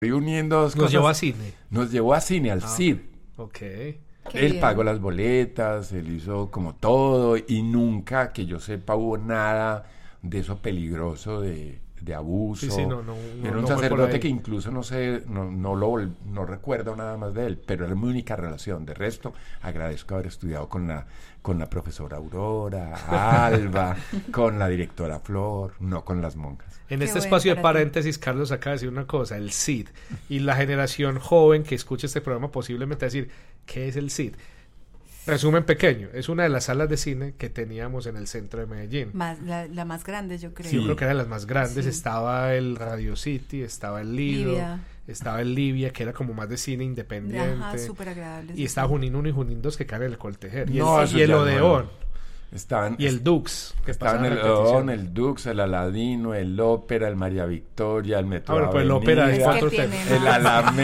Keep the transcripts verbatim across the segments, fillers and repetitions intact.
uniendo dos Nos cosas. llevó a cine. Nos llevó a cine, al Ah, C I D. Ok. Qué Él bien. pagó las boletas, él hizo como todo y nunca, que yo sepa, hubo nada de eso peligroso de, de abuso. Sí, sí, no, no, no, Era un no fue por sacerdote ahí. que incluso no sé, no, no lo vol- no recuerdo nada más de él, pero era mi única relación. De resto, agradezco haber estudiado con la, con la profesora Aurora, Alba, con la directora Flor, no con las monjas. En Qué este bueno espacio de para ti. paréntesis, Carlos acaba de decir una cosa, el C I D. Y la generación joven que escucha este programa posiblemente va a decir, ¿qué es el C I D? Resumen pequeño, es una de las salas de cine que teníamos en el centro de Medellín. Más, la, la más grande, yo creo. Sí, yo creo que era de las más grandes. Sí. Estaba el Radio City, estaba el Lido, Libia. estaba el Libia, que era como más de cine independiente. Ajá, súper agradable. Y estaba Junín uno y Junín dos, que caen en el Coltejer. Y No, el, eso y el ya no, Odeón. no. Estaban, Y el Dux, que estaban pasaba el repetición. Odeón, el Dux, el Aladino, el Ópera, el María Victoria, el Metro Ah, bueno, pues el Avenida, Ópera es Es que otro tiene tema. más. el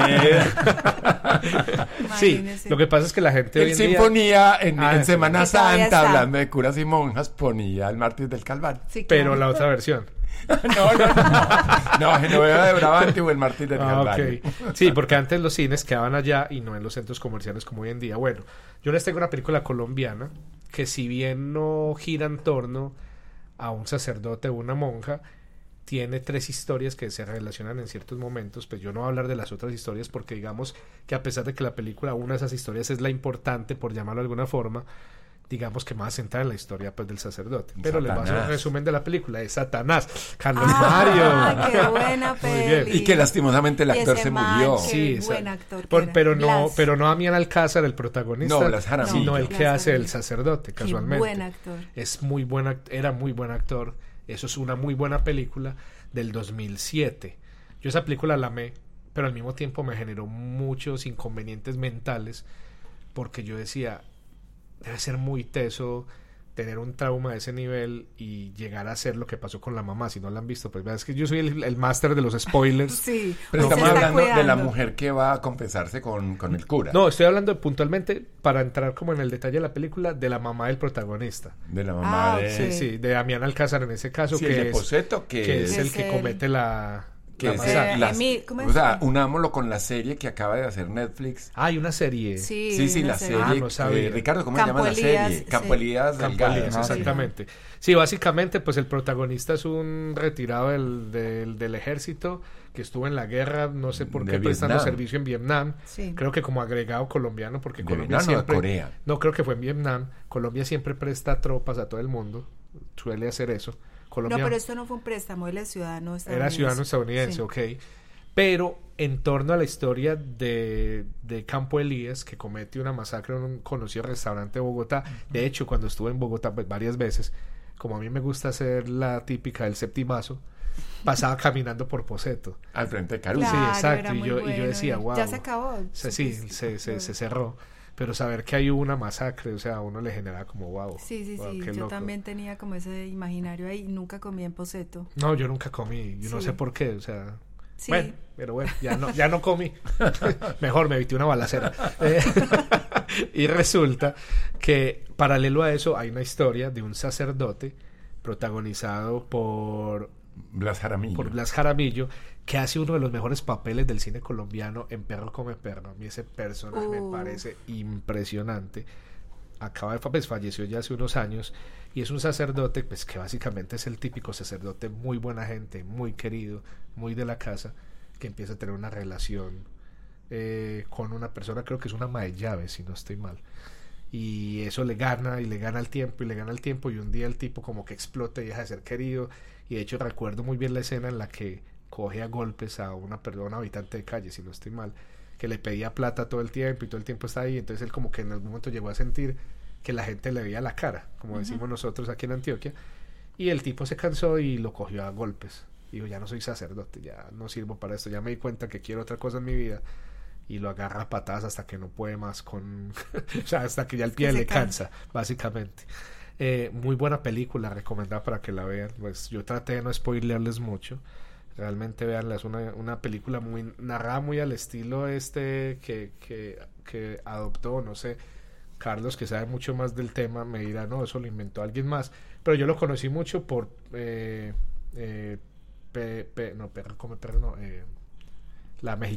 Alameda, Sí, Imagínese. lo que pasa es que la gente hoy el en día... Sinfonía en, Ah, en sí. Semana Que todavía Santa, está. hablando de curas y monjas, ponía el Mártir del Calvario. Sí, Pero claro. la otra versión. No, no, no. No, Genoveva de Brabante o el Mártir del Ah, Calvario. ok. Sí, porque antes los cines quedaban allá y no en los centros comerciales como hoy en día. Bueno, yo les tengo una película colombiana que si bien no gira en torno a un sacerdote o una monja, tiene tres historias que se relacionan en ciertos momentos. Pues yo no voy a hablar de las otras historias porque digamos que a pesar de que la película, una de esas historias es la importante, por llamarlo de alguna forma, digamos que más centrada en la historia pues del sacerdote. Pero les voy a hacer un Satanás. resumen de la película. Es Satanás. Carlos Ah, Mario. qué buena Muy bien. peli. Y que lastimosamente el Y actor ese se man, murió. qué Sí, buen esa- actor que por- era. pero no, Blas. pero no Damián Alcázar, el protagonista, No, Blas Jaramillo. sino el Blas que hace el Jaramillo. sacerdote, Qué casualmente. buen actor. Es muy buen act- era muy buen actor. Eso es una muy buena película del dos mil siete. Yo esa película la amé, pero al mismo tiempo me generó muchos inconvenientes mentales porque yo decía, debe ser muy teso tener un trauma de ese nivel y llegar a hacer lo que pasó con la mamá. Si no la han visto, pues es que yo soy el, el máster de los spoilers. Sí, Pero se estamos está hablando de la cuidando. mujer que va a confesarse con, con el cura. No, estoy hablando puntualmente, para entrar como en el detalle de la película, de la mamá del protagonista. De la mamá Ah, de... Sí, sí, de Damián Alcázar en ese caso, Sí, que, el de es, Poseto, que, que es es... el Es que el- comete la, que la es masacre. Eh, las- Emi- ¿cómo es? o sea, unámoslo con la serie que acaba de hacer Netflix. Ah, hay una serie. Sí, Sí, sí, una la serie. serie. Ah, no sabía. eh, Ricardo, ¿cómo Campo se llama Elías, la serie? sí. Campo Elías Campo Delgado. Elías, Ah, sí. exactamente. Sí, básicamente, pues el protagonista es un retirado del, del, del ejército que estuvo en la guerra, no sé por De qué, prestando Vietnam. servicio en Vietnam. Sí. Creo que como agregado colombiano, porque ¿De Colombia Vietnam o de siempre... Corea? No, creo que fue en Vietnam. Colombia siempre presta tropas a todo el mundo. Suele hacer eso. Colombia No, pero esto no fue un préstamo, él es ciudadano estadounidense. era ciudadano estadounidense, Sí. ok. Pero en torno a la historia de, de Campo Elías, que comete una masacre en un conocido restaurante de Bogotá. De hecho, cuando estuve en Bogotá pues, varias veces, como a mí me gusta hacer la típica del septimazo, pasaba caminando por Poseto. Al frente de Caruso. Claro, Sí, exacto, era y muy yo- y yo bueno, decía, era- wow. Ya se acabó. Se- sí, supiste. se, se, se cerró. Pero saber que hay una masacre, o sea, a uno le genera como wow. Sí, sí, wow, sí. qué Yo loco. también tenía como ese imaginario ahí. Nunca comí en Poseto. No, yo nunca comí, yo no Sí. sé por qué, o sea... Sí. Bueno, pero bueno, ya no, ya no comí. Mejor me evité una balacera. Eh, y resulta que paralelo a eso hay una historia de un sacerdote protagonizado por, Blas Jaramillo. por Blas Jaramillo, que hace uno de los mejores papeles del cine colombiano en Perro come perro. A mí ese personaje me Uh. parece impresionante. Acaba de pues, falleció ya hace unos años y es un sacerdote pues que básicamente es el típico sacerdote muy buena gente, muy querido, muy de la casa, que empieza a tener una relación eh, con una persona, creo que es una ama de llaves si no estoy mal, y eso le gana y le gana el tiempo y le gana el tiempo y un día el tipo como que explota y deja de ser querido. Y de hecho recuerdo muy bien la escena en la que coge a golpes a una persona, un habitante de calle si no estoy mal, que le pedía plata todo el tiempo y todo el tiempo está ahí. Entonces él como que en algún momento llegó a sentir que la gente le veía la cara, como Ujú. decimos nosotros aquí en Antioquia, y el tipo se cansó y lo cogió a golpes. Digo, ya no soy sacerdote, ya no sirvo para esto, ya me di cuenta que quiero otra cosa en mi vida, y lo agarra a patadas hasta que no puede más con o sea, hasta que ya el pie Que se le cansa. cansa, básicamente. Eh, muy buena película, recomendada para que la vean. Pues yo traté de no spoilearles mucho. Realmente veanla, es una, una película muy narrada muy al estilo este que, que, que adoptó, no sé, Carlos, que sabe mucho más del tema, me dirá, no, eso lo inventó alguien más. Pero yo lo conocí mucho por eh, eh, pe, pe, no, perro come perro, no, eh, la